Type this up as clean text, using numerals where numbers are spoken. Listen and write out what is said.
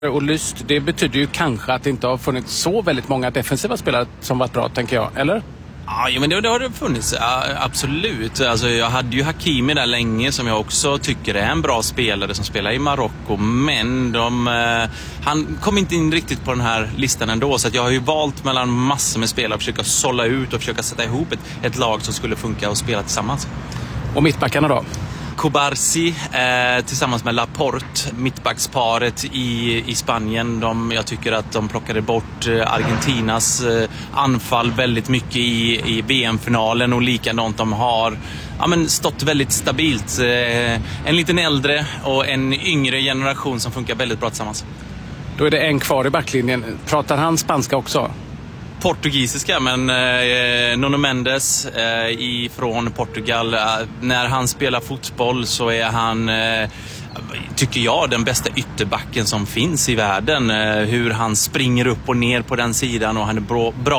och lyst, det betyder ju kanske att det inte har funnits så väldigt många defensiva spelare som varit bra, tänker jag, eller? Ja, men det har det funnits, ja, absolut. Alltså, jag hade ju Hakimi där länge som jag också tycker är en bra spelare som spelar i Marocko. Men han kom inte in riktigt på den här listan ändå. Så att jag har ju valt mellan massor med spelare att försöka sålla ut och försöka sätta ihop ett lag som skulle funka och spela tillsammans. Och mittbackarna då? Kubarsi tillsammans med Laporte, mittbacksparet i Spanien. Jag tycker att de plockade bort Argentinas anfall väldigt mycket i VM-finalen och likadant de har stått väldigt stabilt. En liten äldre och en yngre generation som funkar väldigt bra tillsammans. Då är det en kvar i backlinjen. Pratar han spanska också? Portugisiska, men Nuno Mendes från Portugal, när han spelar fotboll så är han, tycker jag, den bästa ytterbacken som finns i världen. Hur han springer upp och ner på den sidan, och han är bra